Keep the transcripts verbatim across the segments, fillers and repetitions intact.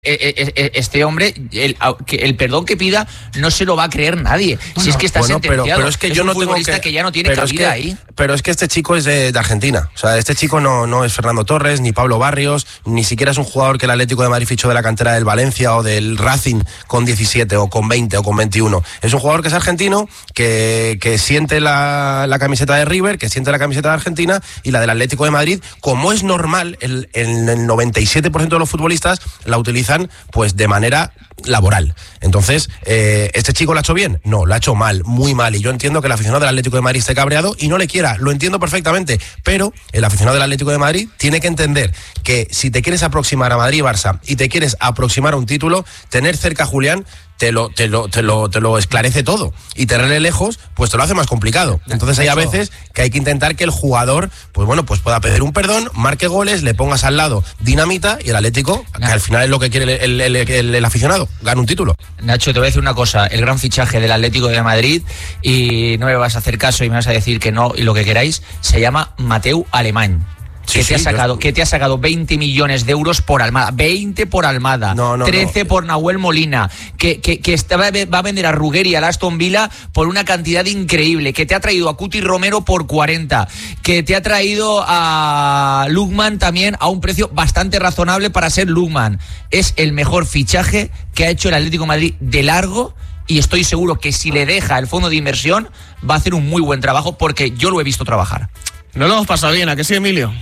este hombre, el, el perdón que pida no se lo va a creer nadie. Bueno, si es que está bueno, sentenciado. Pero, pero es que es yo un no tengo futbolista que, que ya no tiene pero cabida es que, ahí. Pero es que este chico es de, de Argentina. O sea, este chico no, no es Fernando Torres, ni Pablo Barrios, ni siquiera es un jugador que el Atlético de Madrid fichó de la cantera del Valencia o del Racing con diecisiete o con veinte o con veintiuno. Es un jugador que es argentino, que, que siente la, la camiseta de River, que siente la camiseta de Argentina y la del Atlético de Madrid. Como es normal, el, el, el noventa y siete por ciento de los futbolistas la utilizan pues de manera laboral. Entonces, eh, ¿este chico lo ha hecho bien? No, lo ha hecho mal, muy mal. Y yo entiendo que el aficionado del Atlético de Madrid esté cabreado y no le quiera, lo entiendo perfectamente. Pero el aficionado del Atlético de Madrid tiene que entender que si te quieres aproximar a Madrid y Barça y te quieres aproximar a un título, tener cerca a Julián te lo, te lo, te lo, te lo esclarece todo. Y tenerle lejos, pues te lo hace más complicado. Entonces hay a veces que hay que intentar que el jugador, pues bueno, pues pueda pedir un perdón, marque goles, le pongas al lado dinamita y el Atlético, que al final es lo que quiere el, el, el, el aficionado, gana un título. Nacho, te voy a decir una cosa, el gran fichaje del Atlético de Madrid, y no me vas a hacer caso y me vas a decir que no y lo que queráis, se llama Mateu Alemany. Sí, que, sí, te ha sacado, yo... que te ha sacado veinte millones de euros por Almada, veinte por Almada, no, no, trece no. por Nahuel Molina, que, que, que está, va a vender a Ruggeri y al Aston Villa por una cantidad increíble, que te ha traído a Cuti Romero por cuarenta, que te ha traído a Lukman también a un precio bastante razonable para ser Lukman. Es el mejor fichaje que ha hecho el Atlético de Madrid de largo. Y estoy seguro que si le deja el fondo de inversión va a hacer un muy buen trabajo, porque yo lo he visto trabajar. No lo hemos pasado bien, ¿a qué sí, Emilio?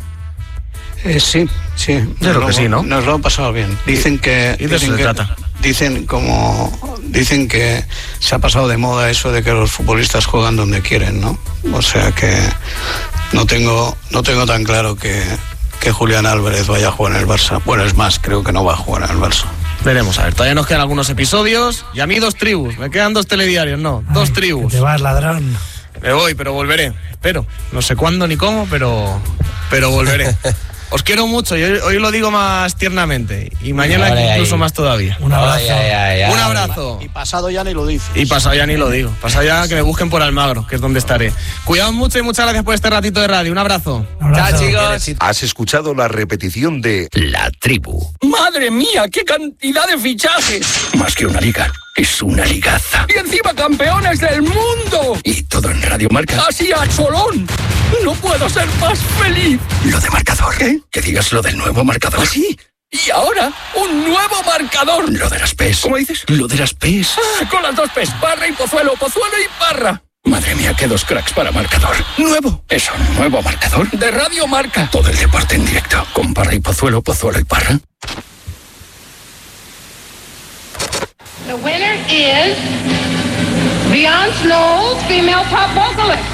Eh, sí, sí. Yo creo que sí, ¿no? Nos lo han pasado bien. Dicen que... ¿Y de eso se trata? Dicen como... Dicen que se ha pasado de moda eso de que los futbolistas juegan donde quieren, ¿no? O sea que no tengo, no tengo tan claro que, que Julián Álvarez vaya a jugar en el Barça. Bueno, es más, creo que no va a jugar en el Barça. Veremos, a ver, todavía nos quedan algunos episodios y a mí dos tribus, me quedan dos telediarios, no, Ay, dos tribus. Que te vas, ladrón. Me voy, pero volveré, espero, no sé cuándo ni cómo, pero, pero volveré. Os quiero mucho y hoy, hoy lo digo más tiernamente y mañana ay, incluso ay. más todavía. Un abrazo. Ay, ay, ay, Un abrazo. Y pasado ya ni lo dices. Y pasado ya ni lo digo. Pasado ya que me busquen por Almagro, que es donde estaré. Cuidado mucho y muchas gracias por este ratito de radio. Un abrazo. Un abrazo. Chao, chicos. Has escuchado la repetición de La Tribu. ¡Madre mía, qué cantidad de fichajes! Más que una liga, es una ligaza. ¡Y encima campeones del mundo! Y todo en Radio Marca. ¡Así a cholón! ¡No puedo ser más feliz! Lo de marcador. ¿Qué? Que digas lo del nuevo marcador. ¿Ah, sí? Y ahora, un nuevo marcador. Lo de las P E S. ¿Cómo dices? Lo de las P E S. Ah, con las dos P E S, Parra y Pozuelo, Pozuelo y Parra. Madre mía, qué dos cracks para marcador. Nuevo. Eso, nuevo marcador. De Radio Marca. Todo el deporte en directo. Con Parra y Pozuelo, Pozuelo y Parra. The winner is Beyond Snow's female pop vocalist.